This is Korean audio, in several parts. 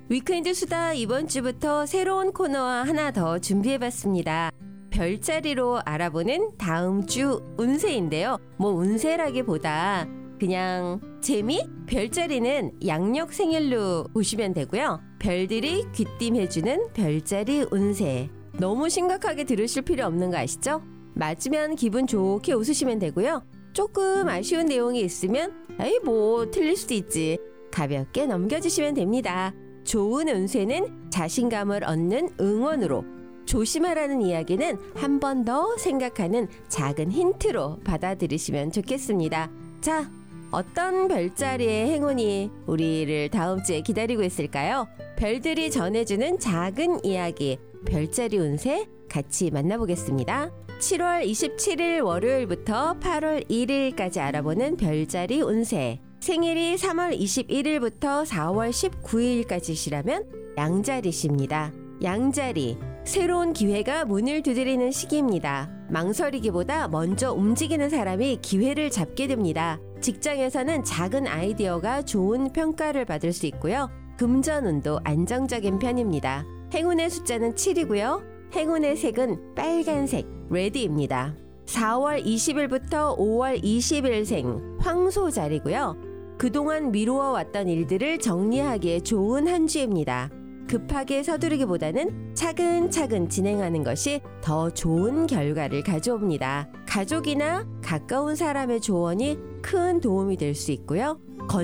위크엔드 수다 이번 주부터 새로운 코너와 하나 더 준비해봤습니다. 별자리로 알아보는 다음 주 운세인데요. 뭐 운세라기보다 그냥 재미? 별자리는 양력 생일로 보시면 되고요. 별들이 귀띔해주는 별자리 운세. 너무 심각하게 들으실 필요 없는 거 아시죠? 맞으면 기분 좋게 웃으시면 되고요. 조금 아쉬운 내용이 있으면 에이 뭐 틀릴 수도 있지. 가볍게 넘겨주시면 됩니다. 좋은 운세는 자신감을 얻는 응원으로, 조심하라는 이야기는 한 번 더 생각하는 작은 힌트로 받아들이시면 좋겠습니다. 자, 어떤 별자리의 행운이 우리를 다음 주에 기다리고 있을까요? 별들이 전해주는 작은 이야기, 별자리 운세 같이 만나보겠습니다. 7월 27일 월요일부터 8월 1일까지 알아보는 별자리 운세. 생일이 3월 21일부터 4월 19일까지시라면 양자리십니다. 양자리, 새로운 기회가 문을 두드리는 시기입니다. 망설이기보다 먼저 움직이는 사람이 기회를 잡게 됩니다. 직장에서는 작은 아이디어가 좋은 평가를 받을 수 있고요. 금전운도 안정적인 편입니다. 행운의 숫자는 7이고요. 행운의 색은 빨간색, 레드입니다. 4월 20일부터 5월 20일생 황소자리고요. 그동안 미루어왔던 일들을 정리하기에 좋은 한 주입니다. 급하게 서두르기보다는 차근차근 진행하는 것이 더 좋은 결과를 가져옵니다. 가족이나 가까운 사람의 조언이 큰 도움이 될 수 있고요.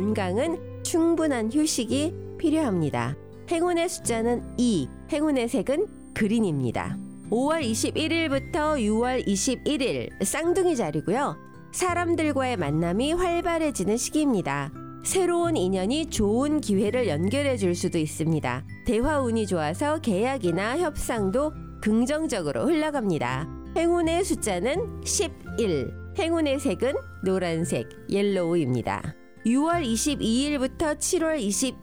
건강은 충분한 휴식이 필요합니다. 행운의 숫자는 2, 행운의 색은 그린입니다. 5월 21일부터 6월 21일 쌍둥이 자리고요. 사람들과의 만남이 활발해지는 시기입니다. 새로운 인연이 좋은 기회를 연결해 줄 수도 있습니다. 대화 운이 좋아서 계약이나 협상도 긍정적으로 흘러갑니다. 행운의 숫자는 11, 행운의 색은 노란색, 옐로우입니다. 6월 22일부터 7월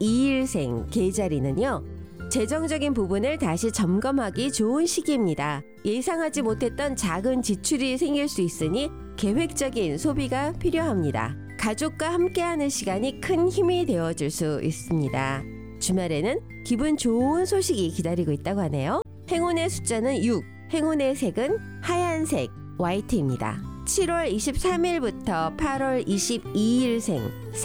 22일생 계자리는요. 재정적인 부분을 다시 점검하기 좋은 시기입니다. 예상하지 못했던 작은 지출이 생길 수 있으니 계획적인 소비가 필요합니다. 가족과 함께하는 시간이 큰 힘이 되어줄 수 있습니다. 주말에는 기분 좋은 소식이 기다리고 있다고 하네요. 행운의 숫자는 6, 행운의 색은 하얀색, 화이트입니다. 7월 23일부터 8월 22일생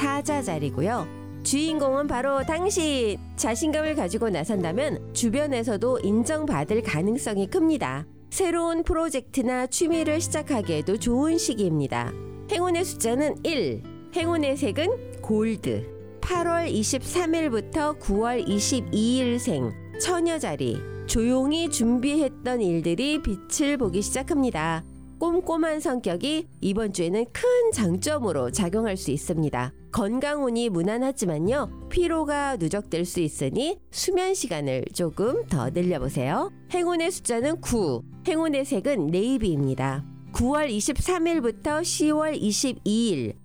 사자자리고요. 주인공은 바로 당신! 자신감을 가지고 나선다면 주변에서도 인정받을 가능성이 큽니다. 새로운 프로젝트나 취미를 시작하기에도 좋은 시기입니다. 행운의 숫자는 1, 행운의 색은 골드. 8월 23일부터 9월 22일생 처녀자리. 조용히 준비했던 일들이 빛을 보기 시작합니다. 꼼꼼한 성격이 이번 주에는 큰 장점으로 작용할 수 있습니다. 건강운이 무난하지만요. 피로가 누적될 수 있으니 수면 시간을 조금 더 늘려보세요. 행운의 숫자는 9, 행운의 색은 네이비입니다. 9월 23일부터 10월 22일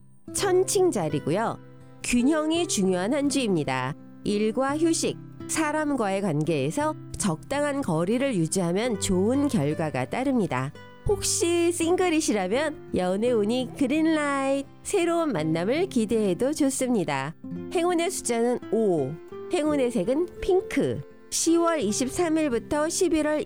천칭자리고요. 균형이 중요한 한 주입니다. 일과 휴식, 사람과의 관계에서 적당한 거리를 유지하면 좋은 결과가 따릅니다. 혹시 싱글이시라면 연애운이 그린라이트, 새로운 만남을 기대해도 좋습니다. 행운의 숫자는 5, 행운의 색은 핑크. 10월 23일부터 11월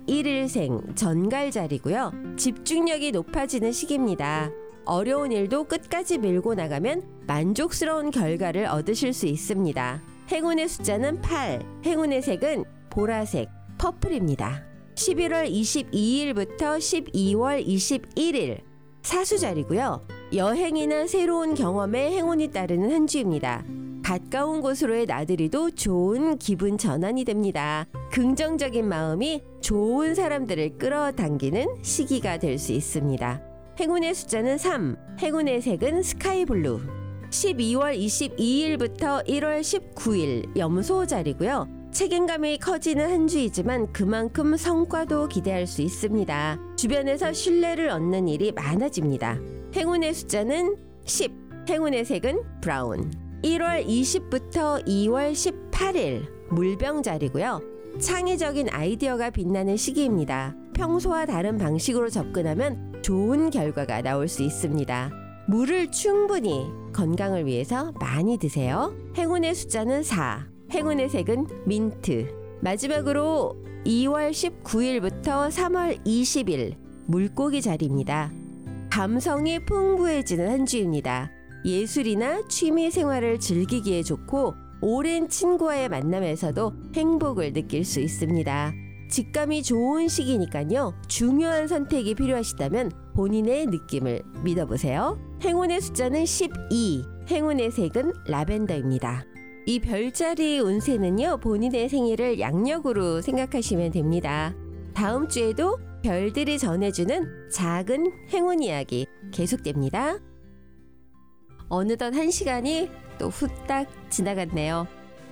21일생 전갈자리고요. 집중력이 높아지는 시기입니다. 어려운 일도 끝까지 밀고 나가면 만족스러운 결과를 얻으실 수 있습니다. 행운의 숫자는 8, 행운의 색은 보라색, 퍼플입니다. 11월 22일부터 12월 21일 사수자리고요. 여행이나 새로운 경험에 행운이 따르는 한 주입니다. 가까운 곳으로의 나들이도 좋은 기분 전환이 됩니다. 긍정적인 마음이 좋은 사람들을 끌어당기는 시기가 될 수 있습니다. 행운의 숫자는 3, 행운의 색은 스카이블루. 12월 22일부터 1월 19일 염소자리고요. 책임감이 커지는 한 주이지만 그만큼 성과도 기대할 수 있습니다. 주변에서 신뢰를 얻는 일이 많아집니다. 행운의 숫자는 10, 행운의 색은 브라운. 1월 20부터 2월 18일 물병자리고요. 창의적인 아이디어가 빛나는 시기입니다. 평소와 다른 방식으로 접근하면 좋은 결과가 나올 수 있습니다. 물을 충분히 건강을 위해서 많이 드세요. 행운의 숫자는 4, 행운의 색은 민트. 마지막으로 2월 19일부터 3월 20일 물고기 자리입니다. 감성이 풍부해지는 한 주입니다. 예술이나 취미 생활을 즐기기에 좋고 오랜 친구와의 만남에서도 행복을 느낄 수 있습니다. 직감이 좋은 시기니까요. 중요한 선택이 필요하시다면 본인의 느낌을 믿어보세요. 행운의 숫자는 12, 행운의 색은 라벤더입니다. 이 별자리 운세는요. 본인의 생일을 양력으로 생각하시면 됩니다. 다음 주에도 별들이 전해주는 작은 행운 이야기 계속됩니다. 어느덧 1시간이 또 후딱 지나갔네요.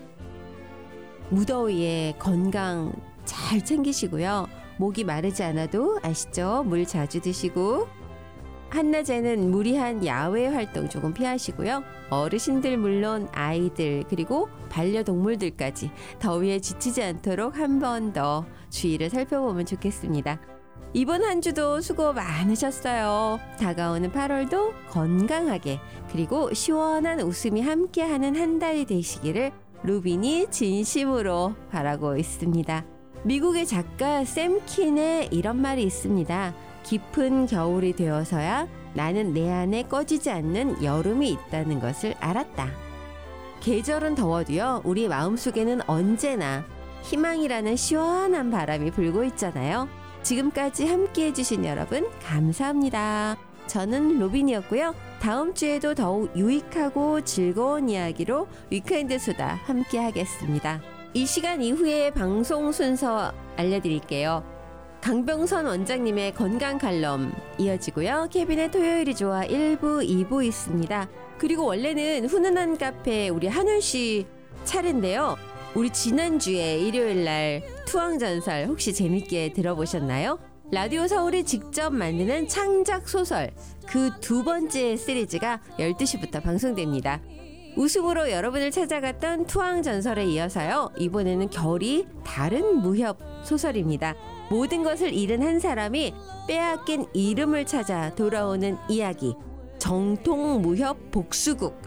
무더위에 건강 잘 챙기시고요. 목이 마르지 않아도 아시죠? 물 자주 드시고 한낮에는 무리한 야외 활동 조금 피하시고요. 어르신들 물론 아이들 그리고 반려동물들까지 더위에 지치지 않도록 한 번 더 주의를 살펴보면 좋겠습니다. 이번 한 주도 수고 많으셨어요. 다가오는 8월도 건강하게 그리고 시원한 웃음이 함께하는 한 달이 되시기를 루빈이 진심으로 바라고 있습니다. 미국의 작가 샘 킨의 이런 말이 있습니다. 깊은 겨울이 되어서야 나는 내 안에 꺼지지 않는 여름이 있다는 것을 알았다. 계절은 더워도요. 우리 마음속에는 언제나 희망이라는 시원한 바람이 불고 있잖아요. 지금까지 함께해 주신 여러분 감사합니다. 저는 로빈이었고요. 다음 주에도 더욱 유익하고 즐거운 이야기로 위크엔드 수다 함께 하겠습니다. 이 시간 이후에 방송 순서 알려드릴게요. 강병선 원장님의 건강 칼럼 이어지고요. 케빈의 토요일이 좋아 1부, 2부 있습니다. 그리고 원래는 훈훈한 카페 우리 한윤 씨 차례인데요. 우리 지난주에 일요일날 투항전설 혹시 재밌게 들어보셨나요? 라디오 서울이 직접 만드는 창작 소설 그 두 번째 시리즈가 12시부터 방송됩니다. 웃음으로 여러분을 찾아갔던 투항전설에 이어서요. 이번에는 결이 다른 무협 소설입니다. 모든 것을 잃은 한 사람이 빼앗긴 이름을 찾아 돌아오는 이야기. 정통 무협 복수국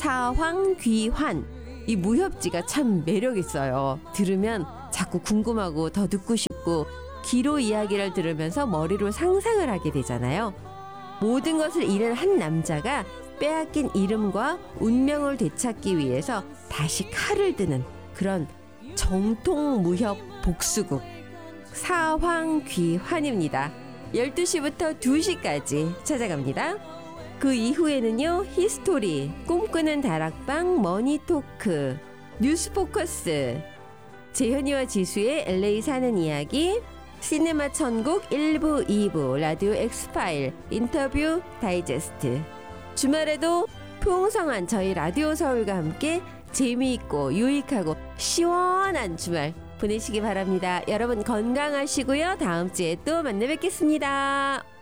사황귀환. 이 무협지가 참 매력있어요. 들으면 자꾸 궁금하고 더 듣고 싶고 기로 이야기를 들으면서 머리로 상상을 하게 되잖아요. 모든 것을 잃은 한 남자가 빼앗긴 이름과 운명을 되찾기 위해서 다시 칼을 드는 그런 정통 무협 복수국 사황귀환입니다. 12시부터 2시까지 찾아갑니다. 그 이후에는요. 히스토리, 꿈꾸는 다락방, 머니토크, 뉴스포커스, 재현이와 지수의 LA 사는 이야기, 시네마 천국 1부, 2부, 라디오 엑스파일, 인터뷰 다이제스트. 주말에도 풍성한 저희 라디오 서울과 함께 재미있고 유익하고 시원한 주말 보내시기 바랍니다. 여러분 건강하시고요. 다음 주에 또 만나 뵙겠습니다.